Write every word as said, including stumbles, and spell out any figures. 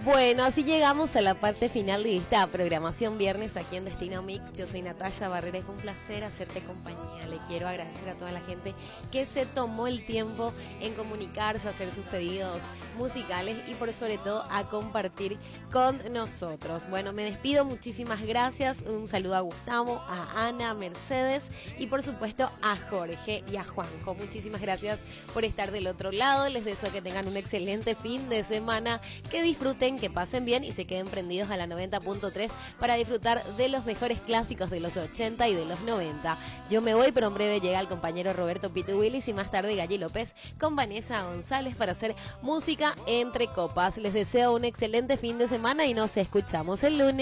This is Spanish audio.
Bueno, así llegamos a la parte final de esta programación viernes aquí en Destino Mix. Yo soy Natalia Barrera, es un placer hacerte compañía. Le quiero agradecer a toda la gente que se tomó el tiempo en comunicarse, hacer sus pedidos musicales y por sobre todo a compartir con nosotros. Bueno, me despido, muchísimas gracias. Un saludo a Gustavo, a Ana, a Mercedes y por supuesto a Jorge y a Juanjo. Muchísimas gracias por estar del otro lado. Les deseo que tengan un excelente fin de semana, que disfruten, que pasen bien y se queden prendidos a la noventa punto tres para disfrutar de los mejores clásicos de los ochenta y de los noventa. Yo me voy, pero en breve llega el compañero Roberto Pitu Willis y más tarde Galli López con Vanessa González para hacer música entre copas. Les deseo un excelente fin de semana y nos escuchamos el lunes.